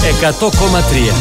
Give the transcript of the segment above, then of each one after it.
100,3.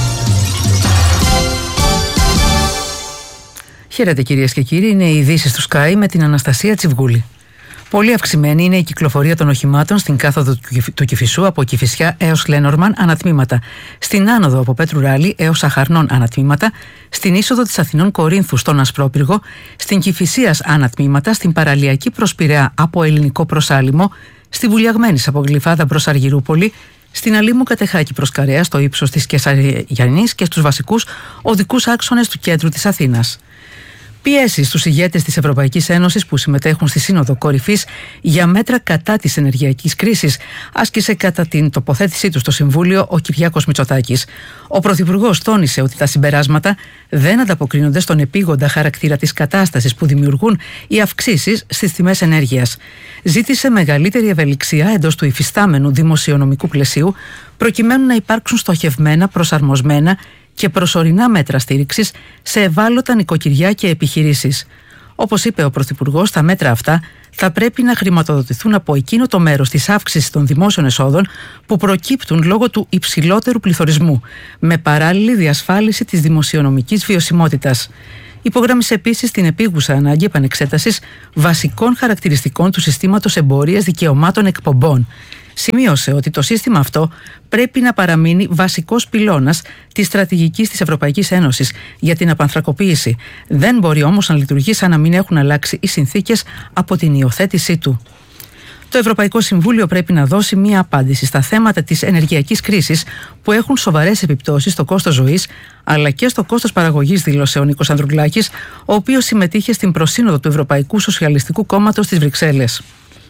Χαίρετε κυρίες και κύριοι, είναι οι ειδήσεις του Sky με την Αναστασία Τσιβγούλη. Πολύ αυξημένη είναι η κυκλοφορία των οχημάτων στην κάθοδο του Κηφισού από Κηφισιά έως Λένορμαν ανατμήματα, στην άνοδο από Πέτρου Ράλη έως Αχαρνών ανατμήματα, στην είσοδο της Αθηνών Κορίνθου στον Ασπρόπυργο, στην Κηφισίας ανατμήματα, στην παραλιακή προς Πειραιά από Ελληνικό προς Άλυμο, στη Βουλιαγμένης από Γλυφάδα προς Αργυρούπολη, στην Αλήμου Κατεχάκη προς Καρέα στο ύψος της Κεσαριανής και στους βασικούς οδικούς άξονες του κέντρου της Αθήνας. Πιέσεις στους ηγέτες της Ευρωπαϊκής Ένωσης που συμμετέχουν στη Σύνοδο Κορυφής για μέτρα κατά της ενεργειακής κρίσης άσκησε κατά την τοποθέτησή του στο Συμβούλιο ο Κυριάκος Μητσοτάκης. Ο Πρωθυπουργός τόνισε ότι τα συμπεράσματα δεν ανταποκρίνονται στον επίγοντα χαρακτήρα της κατάστασης που δημιουργούν οι αυξήσεις στις τιμές ενέργειας. Ζήτησε μεγαλύτερη ευελιξία εντός του υφιστάμενου δημοσιονομικού πλαισίου προκειμένου να υπάρξουν στοχευμένα, προσαρμοσμένα και προσωρινά μέτρα στήριξης σε ευάλωτα νοικοκυριά και επιχειρήσεις. Όπως είπε ο Πρωθυπουργός, τα μέτρα αυτά θα πρέπει να χρηματοδοτηθούν από εκείνο το μέρος της αύξησης των δημόσιων εσόδων που προκύπτουν λόγω του υψηλότερου πληθωρισμού, με παράλληλη διασφάλιση της δημοσιονομικής βιωσιμότητας. Υπογράμμισε επίσης την επίγουσα ανάγκη επανεξέτασης βασικών χαρακτηριστικών του συστήματος εμπορίας δικαιωμάτων εκπομπών. Σημείωσε ότι το σύστημα αυτό πρέπει να παραμείνει βασικός πυλώνας της στρατηγικής της Ευρωπαϊκής Ένωσης για την απανθρακοποίηση. Δεν μπορεί όμως να λειτουργεί σαν να μην έχουν αλλάξει οι συνθήκες από την υιοθέτησή του. Το Ευρωπαϊκό Συμβούλιο πρέπει να δώσει μία απάντηση στα θέματα της ενεργειακής κρίσης που έχουν σοβαρές επιπτώσεις στο κόστος ζωής αλλά και στο κόστος παραγωγής, δήλωσε ο Νίκος Ανδρουλάκης, ο οποίος συμμετείχε στην προσύνοδο του Ευρωπαϊκού Σοσιαλιστικού Κόμματος στις Βρυξέλλες.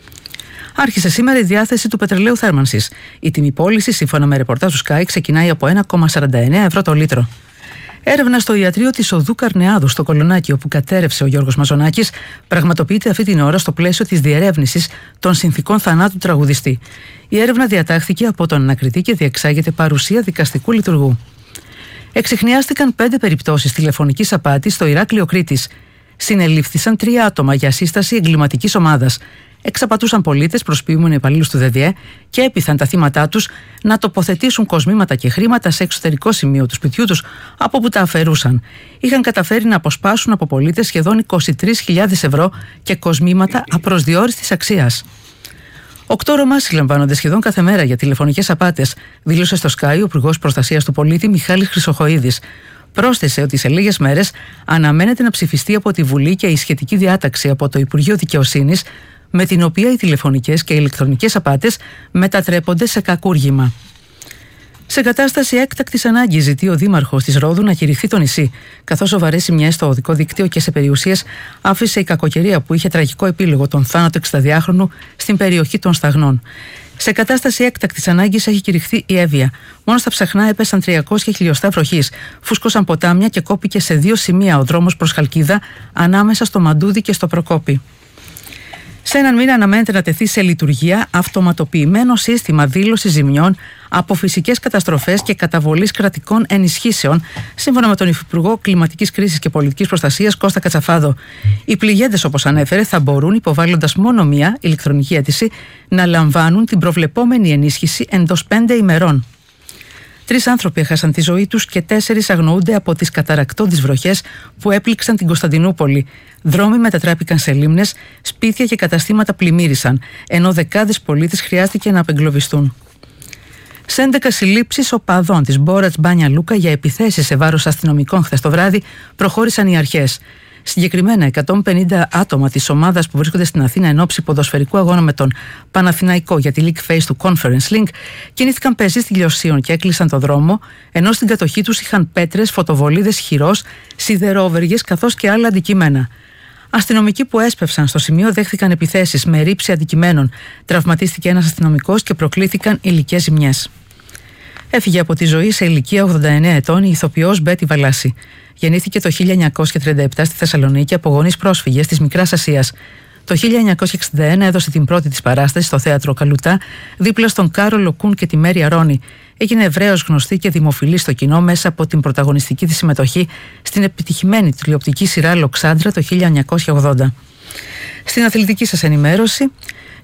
Άρχισε σήμερα η διάθεση του πετρελαίου θέρμανσης. Η τιμή πώληση, σύμφωνα με ρεπορτάζ του Sky, ξεκινάει από 1,49 ευρώ το λίτρο. Έρευνα στο ιατρείο της Οδού Καρνεάδου στο Κολονάκι, όπου κατέρευσε ο Γιώργος Μαζονάκης, πραγματοποιείται αυτή την ώρα στο πλαίσιο της διερεύνησης των συνθηκών θανάτου του τραγουδιστή. Η έρευνα διατάχθηκε από τον ανακριτή και διεξάγεται παρουσία δικαστικού λειτουργού. Εξιχνιάστηκαν 5 περιπτώσεις τηλεφωνικής απάτης στο Ηράκλειο Κρήτης. Συνελήφθησαν 3 άτομα για σύσταση εγκληματικής ομάδας. Εξαπατούσαν πολίτες, προσποιούμενοι υπαλλήλους του ΔΔΕ και έπειθαν τα θύματά τους να τοποθετήσουν κοσμήματα και χρήματα σε εξωτερικό σημείο του σπιτιού τους, από που τα αφαιρούσαν. Είχαν καταφέρει να αποσπάσουν από πολίτες σχεδόν 23.000 ευρώ και κοσμήματα απροσδιόριστης αξίας. 8 Ρωμά συλλαμβάνονται σχεδόν κάθε μέρα για τηλεφωνικές απάτες, δήλωσε στο Sky ο Υπουργός Προστασίας του Πολίτη Μιχάλης Χρυσοχοΐδης. Πρόσθεσε ότι σε λίγες μέρες αναμένεται να ψηφιστεί από τη Βουλή και η σχετική διάταξη από το Υπουργείο Δικαιοσύνης, με την οποία οι τηλεφωνικές και ηλεκτρονικές απάτες μετατρέπονται σε κακούργημα. Σε κατάσταση έκτακτης ανάγκης ζητεί ο Δήμαρχος της Ρόδου να κηρυχθεί το νησί, καθώς σοβαρές ζημιές στο οδικό δίκτυο και σε περιουσίες άφησε η κακοκαιρία που είχε τραγικό επίλογο τον θάνατο 62χρονου στην περιοχή των Σταγνών. Σε κατάσταση έκτακτης ανάγκης έχει κηρυχθεί η Εύβοια. Μόνο στα Ψαχνά έπεσαν 300 χιλιοστά βροχής, φούσκωσαν ποτάμια και κόπηκε σε 2 σημεία ο δρόμος προς Χαλκίδα ανάμεσα στο Μαντούδι και στο Προκόπη. Σε έναν μήνα αναμένεται να τεθεί σε λειτουργία αυτοματοποιημένο σύστημα δήλωσης ζημιών από φυσικές καταστροφές και καταβολής κρατικών ενισχύσεων, σύμφωνα με τον Υφυπουργό Κλιματικής Κρίσης και Πολιτικής Προστασίας Κώστα Κατσαφάδο. Οι πληγέντες, όπως ανέφερε, θα μπορούν, υποβάλλοντας μόνο μία ηλεκτρονική αίτηση, να λαμβάνουν την προβλεπόμενη ενίσχυση εντός 5 ημερών. 3 άνθρωποι έχασαν τη ζωή τους και 4 αγνοούνται από τις καταρρακτώδεις βροχές που έπληξαν την Κωνσταντινούπολη. Δρόμοι μετατράπηκαν σε λίμνες, σπίτια και καταστήματα πλημμύρισαν, ενώ δεκάδες πολίτες χρειάστηκε να απεγκλωβιστούν. Σε 11 συλλήψεις οπαδών της Μπόρατς Μπάνια Λούκα για επιθέσεις σε βάρος αστυνομικών χθες το βράδυ προχώρησαν οι αρχές. Συγκεκριμένα, 150 άτομα της ομάδας που βρίσκονται στην Αθήνα εν ώψη ποδοσφαιρικού αγώνα με τον Παναθηναϊκό για τη League Phase του Conference Link κινήθηκαν πεζοί τηλεοσίων και έκλεισαν το δρόμο, ενώ στην κατοχή τους είχαν πέτρες, φωτοβολίδες χειρός, σιδερόβεργες καθώς και άλλα αντικείμενα. Αστυνομικοί που έσπευσαν στο σημείο δέχθηκαν επιθέσεις με ρήψη αντικειμένων. Τραυματίστηκε ένας αστυνομικός και προκλήθηκαν υλικές ζημιές. Έφυγε από τη ζωή σε ηλικία 89 ετών η ηθοποιός Μπέτη Βαλάση. Γεννήθηκε το 1937 στη Θεσσαλονίκη από γονείς πρόσφυγες της Μικράς Ασίας. Το 1961 έδωσε την πρώτη της παράσταση στο θέατρο Καλουτά, δίπλα στον Κάρολο Κούν και τη Μέρη Αρώνη. Έγινε ευρέως γνωστή και δημοφιλή στο κοινό μέσα από την πρωταγωνιστική της συμμετοχή στην επιτυχημένη τηλεοπτική σειρά Λοξάντρα το 1980. Στην αθλητική σας ενημέρωση,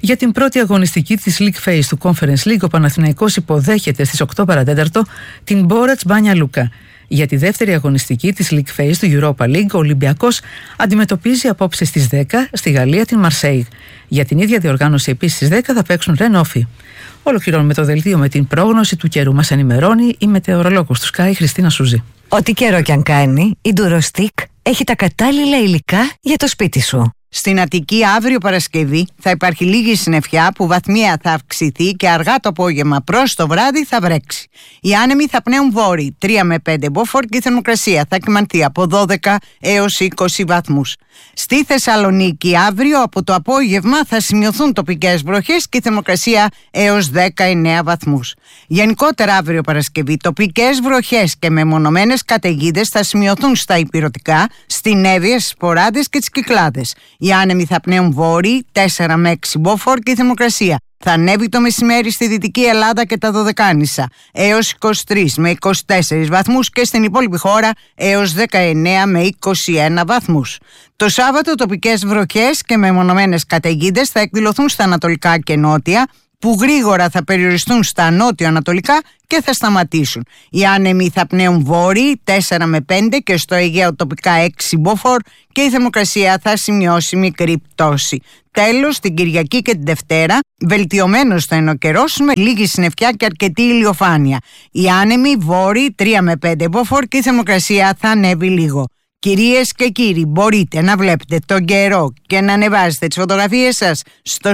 Για την πρώτη αγωνιστική της League Phase του Conference League, ο Παναθηναϊκός υποδέχεται στις 8 παρατέταρτο την Μπόρατς Μπάνια Λούκα. Για τη δεύτερη αγωνιστική της League Phase του Europa League, ο Ολυμπιακός αντιμετωπίζει απόψε στις 10 στη Γαλλία την Μαρσέιγ. Για την ίδια διοργάνωση επίσης στις 10 θα παίξουν Ρεν Όφι. Ολοκληρώνουμε το δελτίο με την πρόγνωση του καιρού. Μας ενημερώνει η μετεωρολόγος του Sky, Χριστίνα Σούζη. Ό,τι καιρό κι αν κάνει, η Durostick έχει τα κατάλληλα υλικά για το σπίτι σου. Στην Αττική αύριο Παρασκευή θα υπάρχει λίγη συννεφιά που βαθμία θα αυξηθεί και αργά το απόγευμα προς το βράδυ θα βρέξει. Οι άνεμοι θα πνέουν βόρειοι 3 με 5 μποφόρ και η θερμοκρασία θα κυμανθεί από 12 έως 20 βαθμούς. Στη Θεσσαλονίκη αύριο από το απόγευμα θα σημειωθούν τοπικές βροχές και η θερμοκρασία έως 19 βαθμούς. Γενικότερα αύριο Παρασκευή τοπικές βροχές και μεμονωμένες καταιγίδες θα σημειωθούν στα ηπειρωτικά, στην Εύβοια, στις Ποράδες και τις Κυκλάδες. Οι άνεμοι θα πνέουν βόρειοι 4 με 6 μποφόρ και η θερμοκρασία θα ανέβει το μεσημέρι στη Δυτική Ελλάδα και τα Δωδεκάνησα έως 23 με 24 βαθμούς και στην υπόλοιπη χώρα έως 19 με 21 βαθμούς. Το Σάββατο τοπικές βροχές και μεμονωμένες καταιγίδες θα εκδηλωθούν στα ανατολικά και νότια, που γρήγορα θα περιοριστούν στα νότιο-ανατολικά και θα σταματήσουν. Οι άνεμοι θα πνέουν βόρειοι 4 με 5 και στο Αιγαίο τοπικά 6 μποφόρ και η θερμοκρασία θα σημειώσει μικρή πτώση. Τέλος, την Κυριακή και την Δευτέρα, βελτιωμένος θα είναι ο καιρός με λίγη συννεφιά και αρκετή ηλιοφάνεια. Οι άνεμοι βόρειοι 3 με 5 μποφόρ και η θερμοκρασία θα ανέβει λίγο. Κυρίες και κύριοι, μπορείτε να βλέπετε τον καιρό και να ανεβάζετε τις φωτογραφίες σας στο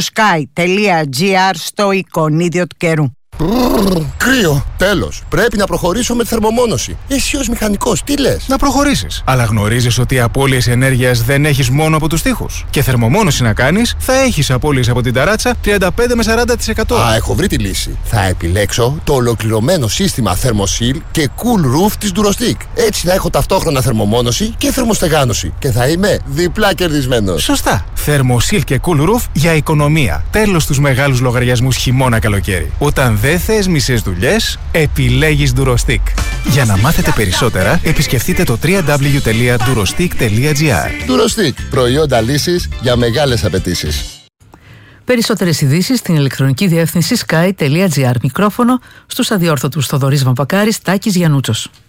sky.gr στο εικονίδιο του καιρού. Κρύο! Τέλος! Πρέπει να προχωρήσω με τη θερμομόνωση. Εσύ ως μηχανικός, τι λες? Να προχωρήσεις. Αλλά γνωρίζεις ότι απώλειες ενέργειας δεν έχεις μόνο από τους τοίχους. Και θερμομόνωση να κάνεις, θα έχεις απώλειες από την ταράτσα 35 με 40%. Α, έχω βρει τη λύση. Θα επιλέξω το ολοκληρωμένο σύστημα ThermoSeal και Cool Roof της Durostick. Έτσι θα έχω ταυτόχρονα θερμομόνωση και θερμοστεγάνωση. Και θα είμαι διπλά κερδισμένος. Σωστά. ThermoSeal και Cool Roof για οικονομία. Τέλος στους μεγάλους λογαριασμούς χειμώνα-καλοκαίρι. Όταν δεν θες μισές δουλειές, επιλέγεις Durostick. Για να μάθετε περισσότερα, επισκεφτείτε το www.durostick.gr. Durostick. Προϊόντα λύσης για μεγάλες απαιτήσεις. Περισσότερες ειδήσεις στην ηλεκτρονική διεύθυνση sky.gr. Μικρόφωνο στους αδιόρθωτους Θοδωρής Βαμπακάρης, Τάκης Γιαννούτσος.